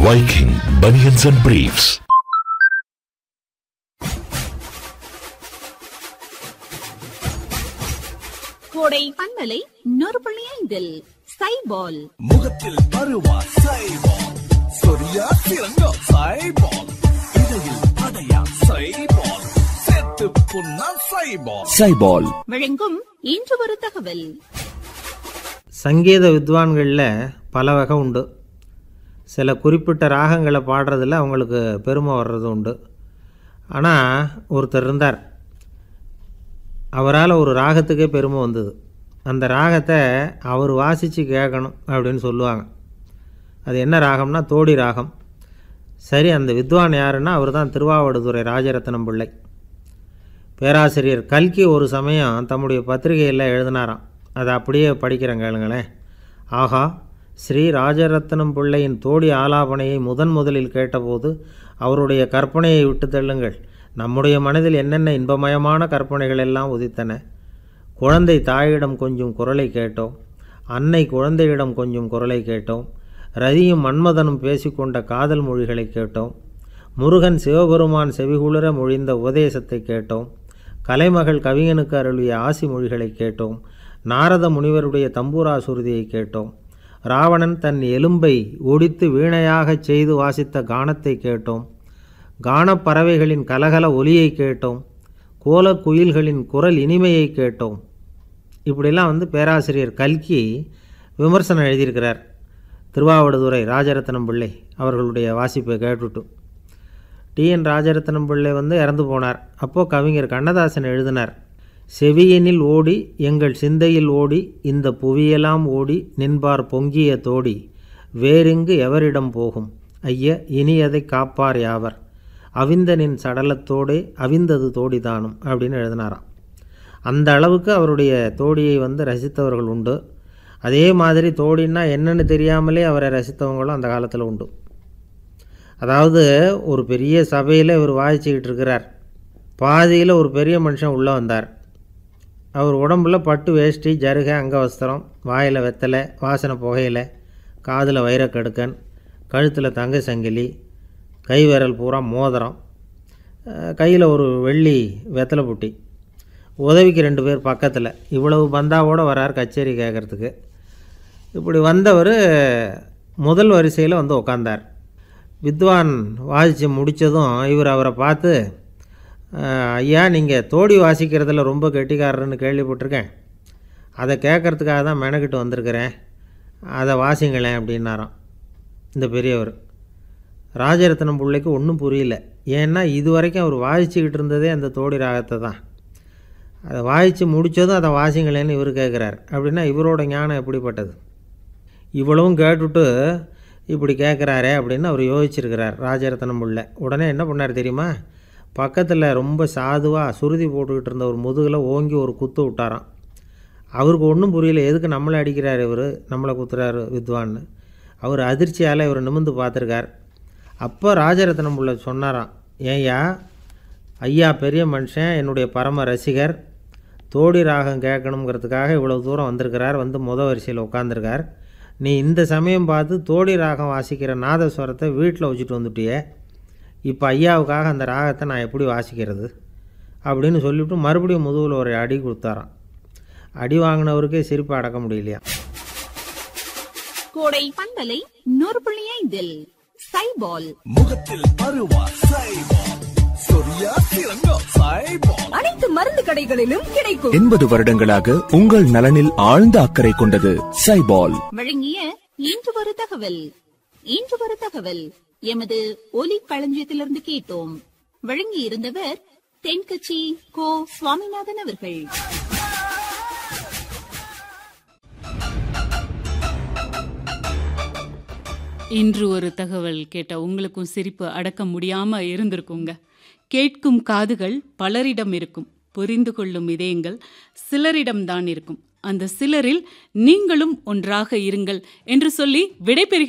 Viking Bunions and Briefs. கோடை பண்பலை 100.5 சைபால் முகத்தில் பருவா சைபால், சொரியா சிறங்கா சைபால், இடையில் அடையா சைபால், செத்து புண்ணா சைபால். சைபால் வழங்கும் இன்று ஒரு தகவல். சங்கீத வித்வான்களில் பல வகை உண்டு. சில குறிப்பிட்ட ராகங்களை பாடுறதில் அவங்களுக்கு பெருமை வர்றது உண்டு. ஆனால் ஒருத்தர் இருந்தார், அவரால் ஒரு ராகத்துக்கே பெருமை வந்தது. அந்த ராகத்தை அவர் வாசித்து கேட்கணும் அப்படின்னு சொல்லுவாங்க. அது என்ன ராகம்னா தோடி ராகம். சரி, அந்த வித்வான் யாருன்னா அவர் தான் திருவாவடுதுறை ராஜரத்னம் பிள்ளை. பேராசிரியர் கல்கி ஒரு சமயம் தம்முடைய பத்திரிகையில் எழுதினாராம். அதை அப்படியே படிக்கிறேன் கேளுங்களேன். ஆகா, ஸ்ரீ ராஜரத்னம் பிள்ளையின் தோடி ஆலாபனையை முதலில் கேட்டபோது அவருடைய கற்பனையை விட்டு தள்ளுங்கள். நம்முடைய மனதில் என்னென்ன இன்பமயமான கற்பனைகள் எல்லாம் உதித்தன. குழந்தை தாயிடம் கொஞ்சம் குரலை கேட்டோம், அன்னை குழந்தையிடம் கொஞ்சம் குரலை கேட்டோம், ரதியும் மன்மதனும் பேசிக்கொண்ட காதல் மொழிகளை கேட்டோம், முருகன் சிவபெருமான் செவிகுளிர மொழிந்த உபதேசத்தை கேட்டோம், கலைமகள் கவிஞனுக்கு அருளிய ஆசி மொழிகளை கேட்டோம், நாரத முனிவருடைய தம்பூரா சுருதியை கேட்டோம், ராவணன் தன் எலும்பை ஒடித்து வீணையாகச் செய்து வாசித்த கானத்தை கேட்டோம், கானப்பறவைகளின் கலகல ஒலியை கேட்டோம், கோலக்குயில்களின் குரல் இனிமையை கேட்டோம். இப்படிலாம் பேராசிரியர் கல்கி விமர்சனம் எழுதியிருக்கிறார் திருவாவடுதுறை ராஜரத்னம் பிள்ளை அவர்களுடைய வாசிப்பை கேட்டுட்டு. டிஎன் ராஜரத்னம் பிள்ளை இறந்து போனார். அப்போது கவிஞர் கண்ணதாசன் எழுதினார், செவியனில் ஓடி எங்கள் சிந்தையில் ஓடி இந்த புவியெல்லாம் ஓடி நின்பார் பொங்கிய தோடி வேறெங்கு எவரிடம் போகும் ஐய இனி அதை காப்பார் யாவர் அவிந்தனின் சடலத்தோடே அவிந்தது தோடிதானும் அப்படின்னு எழுதினாராம். அந்த அளவுக்கு அவருடைய தோடியை ரசித்தவர்கள் உண்டு. அதே மாதிரி தோடின்னா என்னென்னு தெரியாமலே அவரை ரசித்தவங்களும் அந்த காலத்தில் உண்டு. அதாவது ஒரு பெரிய சபையில் இவர் வாசிச்சுக்கிட்டு இருக்கிறார். பாதியில் ஒரு பெரிய மனுஷன் உள்ளே வந்தார். அவர் உடம்புல பட்டு வேஷ்டி, ஜருகை, அங்கவஸ்திரம், வாயில் வெத்தலை, வாசனை புகையில, காதில் வைரக்கடுக்கன், கழுத்தில் தங்க சங்கிலி, கை விரல் பூரா மோதிரம், கையில் ஒரு வெள்ளி வெத்தலை புட்டி, உதவிக்கு 2 பேர் பக்கத்தில். இவ்வளவு பந்தாவோடு வரார் கச்சேரி கேட்குறதுக்கு. இப்படி வந்தவர் முதல் வரிசையில் உட்காந்தார். வித்வான் வாசித்து முடித்ததும் இவர் அவரை பார்த்து, ஐயா, நீங்கள் தோடி வாசிக்கிறதுல ரொம்ப கெட்டிக்காரர்னு கேள்விப்பட்டிருக்கேன், அதை கேட்குறதுக்காக தான் மெனக்கிட்டு வந்திருக்கிறேன், அதை வாசிங்களேன் அப்படின்னாராம் இந்த பெரியவர். ராஜரத்னம் பிள்ளைக்கு ஒன்றும் புரியல. ஏன்னா இது வரைக்கும் அவர் வாசிச்சுக்கிட்டு இருந்ததே அந்த தோடி ராகத்தை தான். அதை வாசித்து முடித்ததும் அதை வாசிங்களேன்னு இவர் கேட்குறார். அப்படின்னா இவரோட ஞானம் எப்படிப்பட்டது? இவ்வளவும் கேட்டுட்டு இப்படி கேட்குறாரே அப்படின்னு அவர் யோசிச்சிருக்கிறார் ராஜரத்னம் பிள்ளை. உடனே என்ன பண்ணார் தெரியுமா? பக்கத்தில் ரொம்ப சாதுவாக சுருதி போட்டுக்கிட்டு இருந்த ஒரு முதுகில் ஓங்கி ஒரு குத்து விட்டாராம். அவருக்கு ஒன்றும் புரியல, எதுக்கு நம்மளை அடிக்கிறார் இவர், நம்மளை குத்துறாரு வித்வான்னு. அவர் அதிர்ச்சியால் இவர் நிமிர்ந்து பார்த்துருக்கார். அப்போ ராஜரத்னம் பிள்ளை சொன்னாராம், ஏய்யா ஐயா பெரிய மனுஷன், என்னுடைய பரம ரசிகர், தோடி ராகம் கேட்கணுங்கிறதுக்காக இவ்வளோ தூரம் வந்திருக்கிறார், வரிசையில் உட்காந்துருக்கார். நீ இந்த சமயம் பார்த்து தோடி ராகம் வாசிக்கிற நாதஸ்வரத்தை வீட்டில் வச்சுட்டு வந்துட்டியே, இப்போ ஐயாவுக்காக அந்த ராகத்தை நான் எப்படி வாசிக்கிறது அப்படின்னு சொல்லிவிட்டு மறுபடியும் முதுகில் ஒரு அடி கொடுத்தாராம். அடி வாங்கினவருக்கே சிரிப்பு அடக்க முடியலையா. கோடை பண்பலை 100.5 சைபால் முகத்தில் பருவா சைபால், சொரியா சிறங்கா சைபால். அனைத்து மருந்து கடைகளிலும் கிடைக்கும். 80 வருடங்களாக உங்கள் நலனில் ஆழ்ந்த அக்கறை கொண்டது சைபால். வழங்கிய இன்று ஒரு தகவல். இன்று ஒரு தகவல் எமது ஒலி களஞ்சியத்திலிருந்து கேட்டோம். வழங்கி இருந்தவர் தென்கட்சி கோ சுவாமிநாதன் அவர்கள். இன்று ஒரு தகவல் கேட்ட உங்களுக்கும் சிரிப்பு அடக்க முடியாம இருந்திருக்குங்க. கேட்கும் காதுகள் பலரிடம் இருக்கும், புரிந்து கொள்ளும் இதயங்கள் சிலரிடம்தான் இருக்கும். அந்த சிலரில் நீங்களும் ஒன்றாக இருங்கள் என்று சொல்லி விடைபெறுகிறேன்.